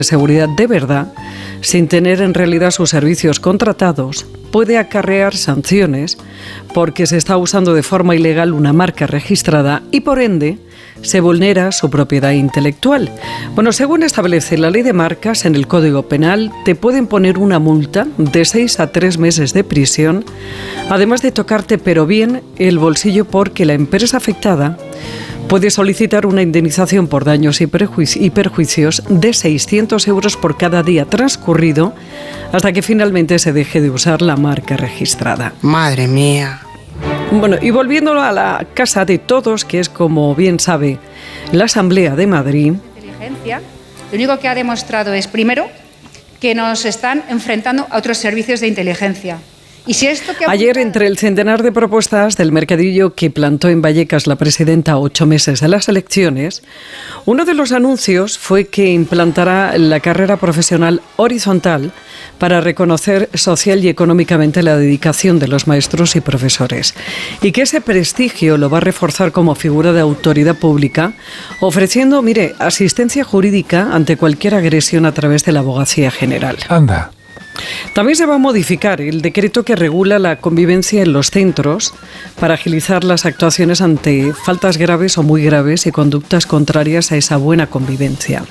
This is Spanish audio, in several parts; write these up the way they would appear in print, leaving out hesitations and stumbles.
seguridad de verdad, sin tener en realidad sus servicios contratados, puede acarrear sanciones porque se está usando de forma ilegal una marca registrada y por ende se vulnera su propiedad intelectual. Bueno, según establece la ley de marcas en el Código Penal, te pueden poner una multa de 6 a 3 meses de prisión, además de tocarte pero bien el bolsillo porque la empresa afectada puede solicitar una indemnización por daños y perjuicios de 600 euros por cada día transcurrido hasta que finalmente se deje de usar la marca registrada. Madre mía. Bueno, y volviendo a la casa de todos, que es, como bien sabe, la Asamblea de Madrid. Inteligencia, lo único que ha demostrado es, primero, que nos están enfrentando a otros servicios de inteligencia. ¿Y si esto que ayer, entre el centenar de propuestas del mercadillo que plantó en Vallecas la presidenta a 8 meses de las elecciones, uno de los anuncios fue que implantará la carrera profesional horizontal para reconocer social y económicamente la dedicación de los maestros y profesores, y que ese prestigio lo va a reforzar como figura de autoridad pública, ofreciendo, mire, asistencia jurídica ante cualquier agresión a través de la Abogacía General. Anda. También se va a modificar el decreto que regula la convivencia en los centros para agilizar las actuaciones ante faltas graves o muy graves y conductas contrarias a esa buena convivencia.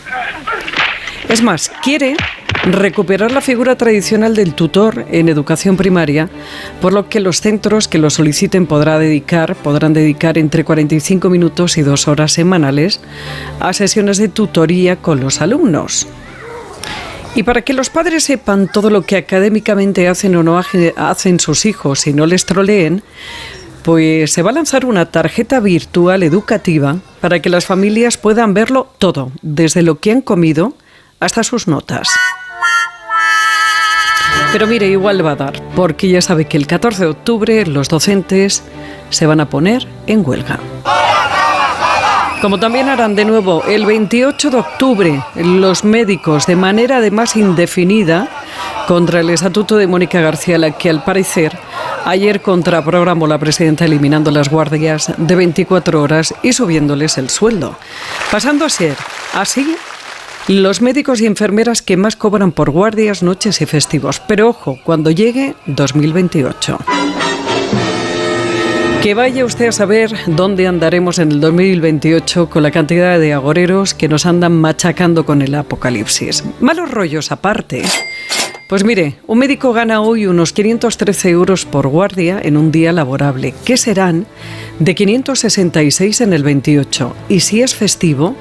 Es más, quiere recuperar la figura tradicional del tutor en educación primaria, por lo que los centros que lo soliciten podrán dedicar entre 45 minutos y 2 horas semanales a sesiones de tutoría con los alumnos. Y para que los padres sepan todo lo que académicamente hacen o no hacen sus hijos y no les troleen, pues se va a lanzar una tarjeta virtual educativa para que las familias puedan verlo todo, desde lo que han comido hasta sus notas. Pero mire, igual va a dar, porque ya sabe que el 14 de octubre los docentes se van a poner en huelga. Como también harán de nuevo el 28 de octubre los médicos de manera además indefinida contra el estatuto de Mónica García, la que al parecer ayer contraprogramó la presidenta eliminando las guardias de 24 horas y subiéndoles el sueldo, pasando a ser así los médicos y enfermeras que más cobran por guardias, noches y festivos. Pero ojo, cuando llegue 2028. Que vaya usted a saber dónde andaremos en el 2028 con la cantidad de agoreros que nos andan machacando con el apocalipsis. Malos rollos aparte. Pues mire, un médico gana hoy unos 513 euros por guardia en un día laborable, que serán de 566 en el 28. Y si es festivo,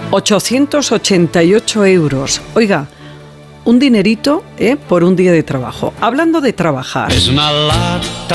888 euros. Oiga, un dinerito por un día de trabajo. Hablando de trabajar. Es una lata.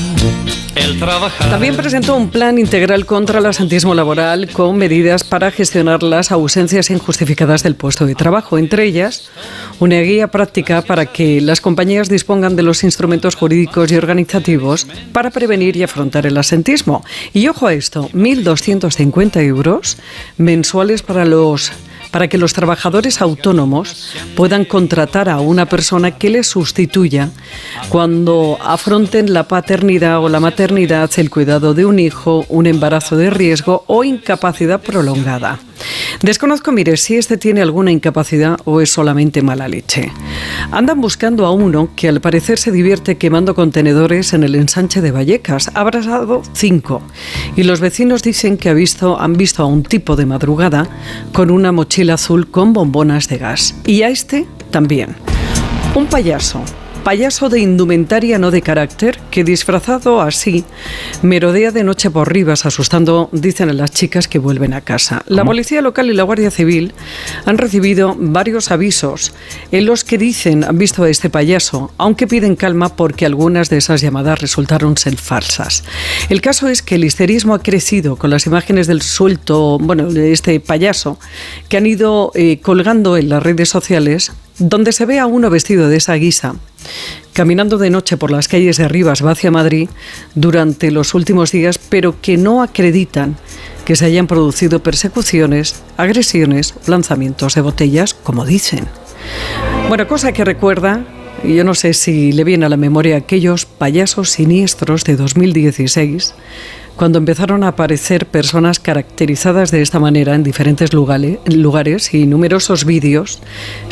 También presentó un plan integral contra el absentismo laboral con medidas para gestionar las ausencias injustificadas del puesto de trabajo, entre ellas una guía práctica para que las compañías dispongan de los instrumentos jurídicos y organizativos para prevenir y afrontar el absentismo. Y ojo a esto, 1.250 euros mensuales para que los trabajadores autónomos puedan contratar a una persona que les sustituya cuando afronten la paternidad o la maternidad, el cuidado de un hijo, un embarazo de riesgo o incapacidad prolongada. Desconozco, mire, si este tiene alguna incapacidad o es solamente mala leche. Andan buscando a uno que al parecer se divierte quemando contenedores en el ensanche de Vallecas. Ha abrasado 5 y los vecinos dicen que han visto a un tipo de madrugada con una mochila azul con bombonas de gas. Y a este también. Un payaso de indumentaria no de carácter, que disfrazado así merodea de noche por Rivas, asustando, dicen a las chicas que vuelven a casa. La Policía Local y la Guardia Civil han recibido varios avisos en los que dicen han visto a este payaso, aunque piden calma porque algunas de esas llamadas resultaron ser falsas. El caso es que el histerismo ha crecido con las imágenes del suelto, de este payaso, que han ido colgando en las redes sociales, donde se ve a uno vestido de esa guisa, caminando de noche por las calles de Rivas, va hacia Madrid, durante los últimos días, pero que no acreditan que se hayan producido persecuciones, agresiones, lanzamientos de botellas, como dicen. Bueno, cosa que recuerda, y yo no sé si le viene a la memoria aquellos payasos siniestros de 2016, cuando empezaron a aparecer personas caracterizadas de esta manera en diferentes lugares y numerosos vídeos